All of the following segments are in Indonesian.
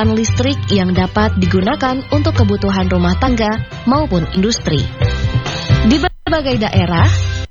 listrik yang dapat digunakan untuk kebutuhan rumah tangga maupun industri. Di berbagai daerah,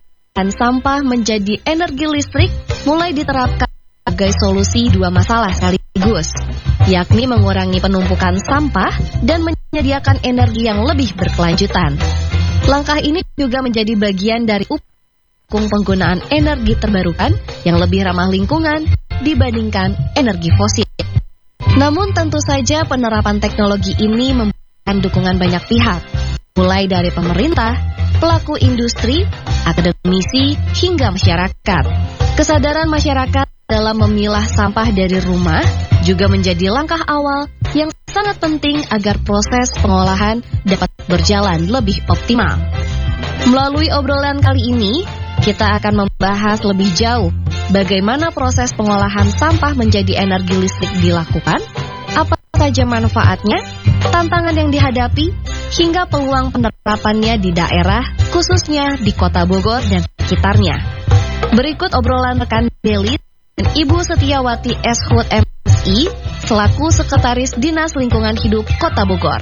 sampah menjadi energi listrik mulai diterapkan sebagai solusi dua masalah sekaligus, yakni mengurangi penumpukan sampah dan menyediakan energi yang lebih berkelanjutan. Langkah ini juga menjadi bagian dari upaya penggunaan energi terbarukan yang lebih ramah lingkungan dibandingkan energi fosil. Namun tentu saja penerapan teknologi ini membutuhkan dukungan banyak pihak, mulai dari pemerintah, pelaku industri, akademisi, hingga masyarakat. Kesadaran masyarakat dalam memilah sampah dari rumah juga menjadi langkah awal yang sangat penting agar proses pengolahan dapat berjalan lebih optimal. Melalui obrolan kali ini, kita akan membahas lebih jauh bagaimana proses pengolahan sampah menjadi energi listrik dilakukan, apa saja manfaatnya, tantangan yang dihadapi, hingga peluang penerapannya di daerah, khususnya di Kota Bogor dan sekitarnya. Berikut obrolan rekan Deli dan Ibu Setiawati Eshut MSI selaku Sekretaris Dinas Lingkungan Hidup Kota Bogor.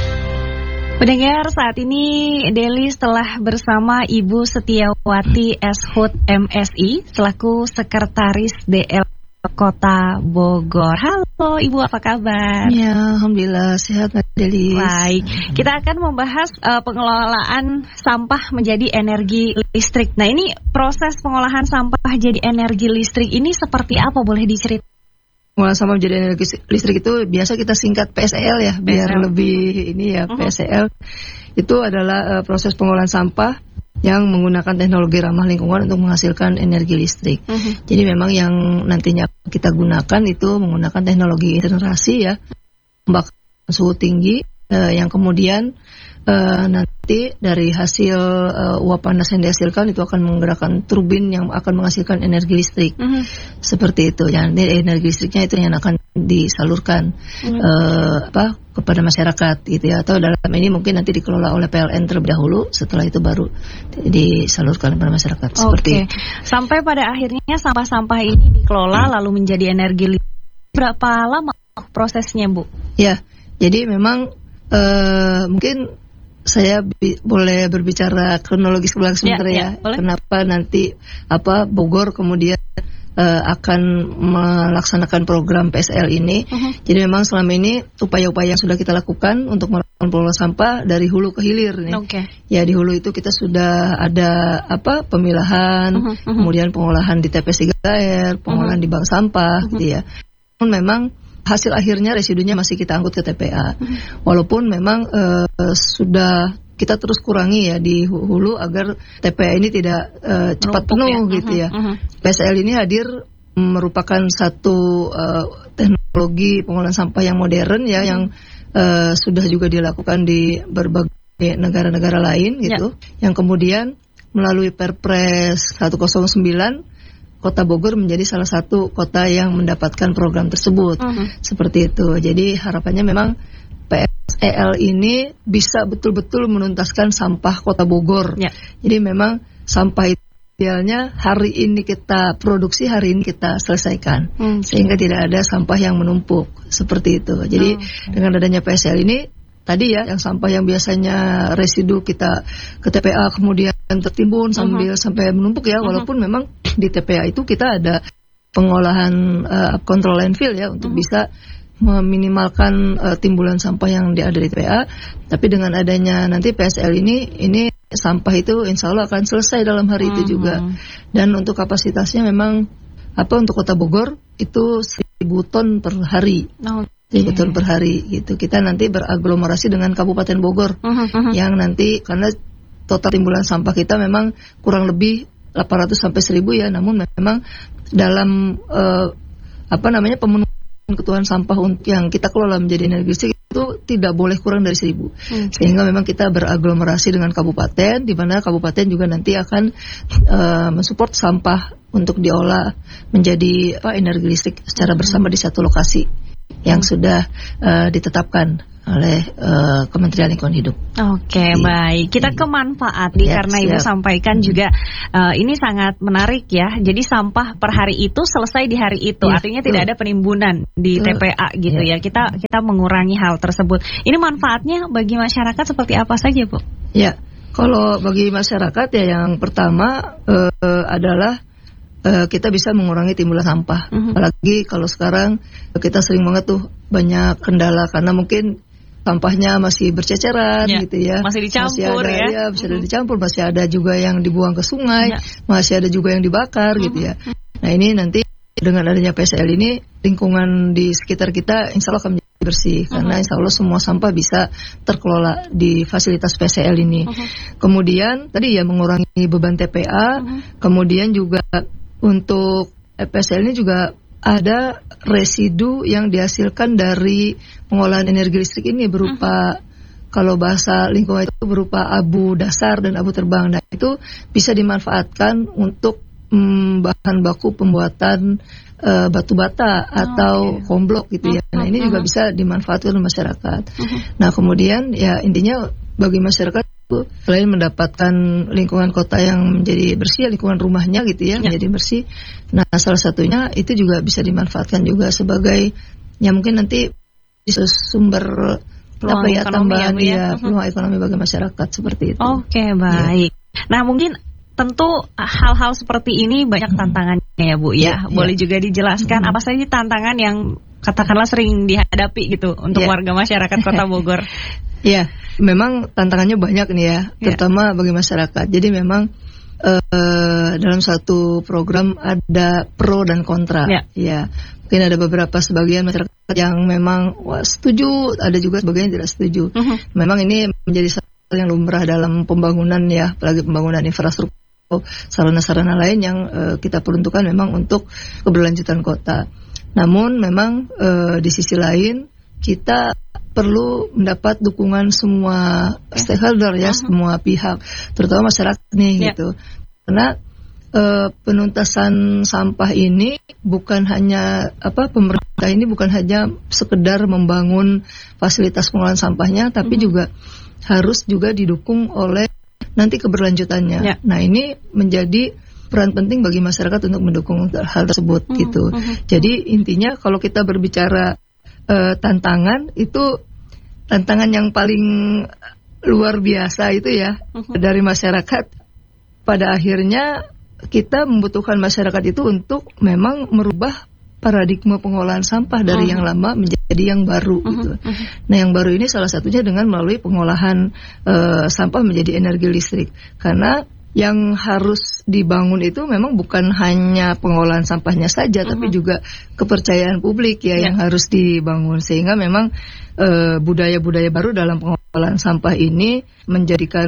Pendengar, saat ini Deli telah bersama Ibu Setiawati Eshut MSI selaku Sekretaris DL Kota Bogor. Halo Ibu, apa kabar? Ya, alhamdulillah sehat Deli. Baik, kita akan membahas pengelolaan sampah menjadi energi listrik. Nah, ini proses pengolahan sampah jadi energi listrik ini seperti apa, boleh diceritakan? Pengolahan sampah menjadi energi listrik itu biasa kita singkat PSEL ya, biar lebih ini ya. PSEL itu adalah proses pengolahan sampah yang menggunakan teknologi ramah lingkungan untuk menghasilkan energi listrik. Jadi memang yang nantinya kita gunakan itu menggunakan teknologi generasi ya, membakar suhu tinggi yang kemudian nanti dari hasil uap panas yang dihasilkan itu akan menggerakkan turbin yang akan menghasilkan energi listrik. Seperti itu. Nanti energi listriknya itu yang akan disalurkan kepada masyarakat gitu ya, atau dalam ini mungkin nanti dikelola oleh PLN terlebih dahulu, setelah itu baru disalurkan kepada masyarakat. Seperti itu. Sampai pada akhirnya sampah-sampah ini dikelola lalu menjadi energi listrik. Berapa lama prosesnya, Bu? Ya, jadi memang mungkin saya boleh berbicara kronologis belakang sebentar ya. Kenapa nanti Bogor kemudian akan melaksanakan program PSL ini. Jadi memang selama ini upaya-upaya yang sudah kita lakukan untuk melakukan pengelolaan sampah dari hulu ke hilir nih. Ya, di hulu itu kita sudah ada pemilahan, kemudian pengolahan di TPS 3R, pengolahan di bank sampah gitu ya. Memang hasil akhirnya residunya masih kita angkut ke TPA. Walaupun memang sudah kita terus kurangi ya di hulu agar TPA ini tidak cepat penuh gitu ya. PSL ini hadir merupakan satu teknologi pengolahan sampah yang modern ya, yang sudah juga dilakukan di berbagai negara-negara lain gitu. Yang kemudian melalui Perpres 109 Kota Bogor menjadi salah satu kota yang mendapatkan program tersebut. Seperti itu. Jadi harapannya memang PSEL ini bisa betul-betul menuntaskan sampah Kota Bogor. Jadi memang sampah idealnya hari ini kita produksi, hari ini kita selesaikan. Sehingga tidak ada sampah yang menumpuk. Seperti itu. Jadi dengan adanya PSEL ini, tadi ya, yang sampah yang biasanya residu kita ke TPA kemudian tertimbun sampai menumpuk ya, walaupun memang di TPA itu kita ada pengolahan kontrol landfill ya untuk bisa meminimalkan timbulan sampah yang ada di TPA. Tapi dengan adanya nanti PSL ini sampah itu insya Allah akan selesai dalam hari itu juga. Dan untuk kapasitasnya memang untuk Kota Bogor itu 1.000 ton per hari. 1.000 ton per hari gitu. Kita nanti beraglomerasi dengan Kabupaten Bogor yang nanti, karena total timbulan sampah kita memang kurang lebih 800 sampai 1.000 ya, namun memang dalam pemenuhan kebutuhan sampah yang kita kelola menjadi energi listrik itu tidak boleh kurang dari 1.000. Sehingga memang kita beraglomerasi dengan kabupaten, di mana kabupaten juga nanti akan mensupport sampah untuk diolah menjadi energi listrik secara bersama di satu lokasi yang sudah ditetapkan oleh Kementerian Lingkungan Hidup. Oke, baik. Kita ke manfaat karena Ibu sampaikan juga ini sangat menarik ya. Jadi sampah per hari itu selesai di hari itu. Artinya tidak ada penimbunan di TPA gitu ya. Kita mengurangi hal tersebut. Ini manfaatnya bagi masyarakat seperti apa saja, Bu? Ya. Kalau bagi masyarakat ya yang pertama adalah kita bisa mengurangi timbulan sampah. Apalagi kalau sekarang kita sering banget tuh banyak kendala karena mungkin sampahnya masih berceceran gitu ya. Masih dicampur masih ada dicampur, masih ada juga yang dibuang ke sungai, masih ada juga yang dibakar gitu ya. Nah ini nanti dengan adanya PSL ini lingkungan di sekitar kita insya Allah akan menjadi bersih karena insya Allah semua sampah bisa terkelola di fasilitas PSL ini. Kemudian tadi ya mengurangi beban TPA, kemudian juga untuk PSL ini juga ada residu yang dihasilkan dari pengolahan energi listrik ini berupa kalau bahasa lingkungan itu berupa abu dasar dan abu terbang. Nah itu bisa dimanfaatkan untuk bahan baku pembuatan batu bata atau komblok gitu ya. Nah ini juga bisa dimanfaatkan oleh masyarakat. Nah kemudian ya intinya bagi masyarakat selain mendapatkan lingkungan kota yang menjadi bersih, lingkungan rumahnya gitu ya menjadi bersih. Nah salah satunya itu juga bisa dimanfaatkan juga sebagai ya mungkin nanti sumber peluang tambahan peluang ekonomi bagi masyarakat seperti itu. Oke, baik. Nah mungkin tentu hal-hal seperti ini banyak tantangannya ya Bu ya. Boleh juga dijelaskan apa saja tantangan yang katakanlah sering dihadapi gitu untuk warga masyarakat Kota Bogor. Ya, memang tantangannya banyak nih ya, terutama bagi masyarakat. Jadi memang dalam satu program ada pro dan kontra. Ya, mungkin ada beberapa sebagian masyarakat yang memang setuju, ada juga sebagian yang tidak setuju. Memang ini menjadi hal yang lumrah dalam pembangunan ya, apalagi pembangunan infrastruktur, sarana-sarana lain yang kita peruntukkan memang untuk keberlanjutan kota. Namun memang di sisi lain kita perlu mendapat dukungan semua stakeholder ya, semua pihak, terutama masyarakat nih gitu. Karena penuntasan sampah ini bukan hanya pemerintah ini bukan hanya sekedar membangun fasilitas pengolahan sampahnya, tapi juga harus juga didukung oleh nanti keberlanjutannya. Nah ini menjadi peran penting bagi masyarakat untuk mendukung hal tersebut gitu. Jadi intinya kalau kita berbicara tantangan itu tantangan yang paling luar biasa itu ya dari masyarakat. Pada akhirnya kita membutuhkan masyarakat itu untuk memang merubah paradigma pengolahan sampah dari yang lama menjadi yang baru gitu. Nah yang baru ini salah satunya dengan melalui pengolahan sampah menjadi energi listrik. Karena yang harus dibangun itu memang bukan hanya pengolahan sampahnya saja, tapi juga kepercayaan publik yang harus dibangun. Sehingga memang budaya-budaya baru dalam pengolahan sampah ini menjadikan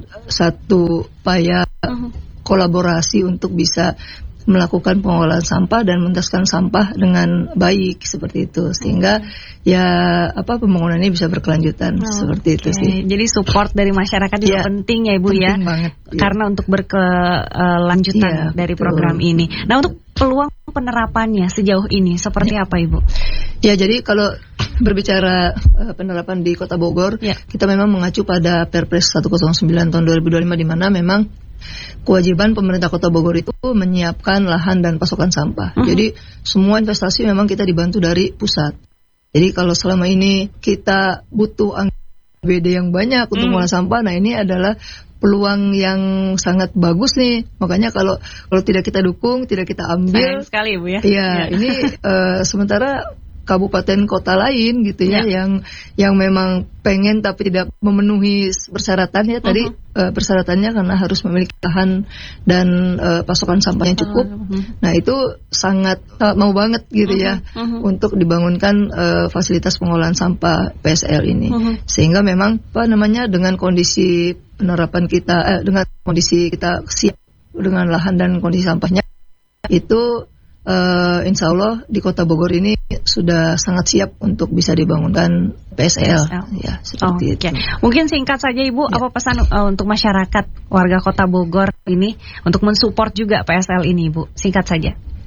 satu upaya kolaborasi untuk bisa melakukan pengolahan sampah dan menuntaskan sampah dengan baik seperti itu, sehingga pembangunan ini bisa berkelanjutan seperti itu sih. Jadi support dari masyarakat juga penting ya Ibu ya, banget, karena untuk berkelanjutan dari program ini. Nah untuk peluang penerapannya sejauh ini seperti apa Ibu? Ya jadi kalau berbicara penerapan di Kota Bogor, kita memang mengacu pada Perpres 109 tahun 2025 di mana memang kewajiban pemerintah Kota Bogor itu menyiapkan lahan dan pasokan sampah. Jadi semua investasi memang kita dibantu dari pusat. Jadi kalau selama ini kita butuh APBD yang banyak untuk mengolah sampah, nah ini adalah peluang yang sangat bagus nih. Makanya kalau tidak kita dukung, tidak kita ambil, sayang sekali Bu ya. Iya, ini sementara kabupaten kota lain gitu ya, yang memang pengen tapi tidak memenuhi persyaratan ya tadi persyaratannya karena harus memiliki lahan dan pasokan sampah yang cukup. Nah itu sangat mau banget gitu ya untuk dibangunkan fasilitas pengolahan sampah PSL ini. Sehingga memang dengan kondisi penerapan kita dengan kondisi kita siap dengan lahan dan kondisi sampahnya itu insya Allah di Kota Bogor ini sudah sangat siap untuk bisa dibangunkan PSL. Ya, seperti itu. Mungkin singkat saja Ibu, apa pesan untuk masyarakat warga Kota Bogor ini untuk mensupport juga PSL ini Ibu? Singkat saja.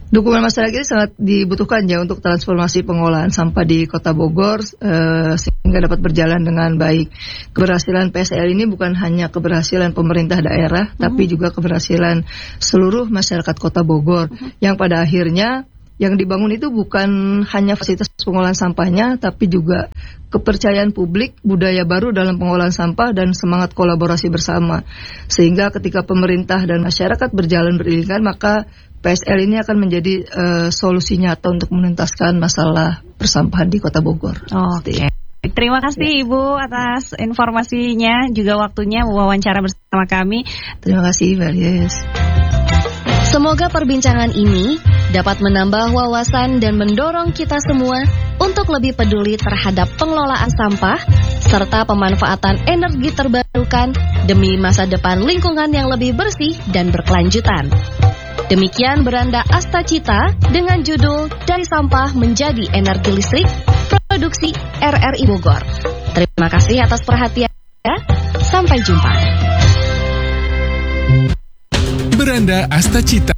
Dukungan masyarakat ini sangat dibutuhkan ya untuk transformasi pengolahan sampah di Kota Bogor sehingga dapat berjalan dengan baik. Keberhasilan PSL ini bukan hanya keberhasilan pemerintah daerah, tapi juga keberhasilan seluruh masyarakat Kota Bogor yang pada akhirnya yang dibangun itu bukan hanya fasilitas pengolahan sampahnya, tapi juga kepercayaan publik, budaya baru dalam pengolahan sampah, dan semangat kolaborasi bersama. Sehingga ketika pemerintah dan masyarakat berjalan beriringan, maka PSL ini akan menjadi solusi nyata untuk menuntaskan masalah persampahan di Kota Bogor. Oke. Terima kasih Ibu atas informasinya, juga waktunya wawancara bersama kami. Terima kasih Mbak Lies. Semoga perbincangan ini dapat menambah wawasan dan mendorong kita semua untuk lebih peduli terhadap pengelolaan sampah serta pemanfaatan energi terbarukan demi masa depan lingkungan yang lebih bersih dan berkelanjutan. Demikian beranda Astacita dengan judul Dari Sampah Menjadi Energi Listrik, produksi RRI Bogor. Terima kasih atas perhatiannya. Sampai jumpa. Beranda Astacita.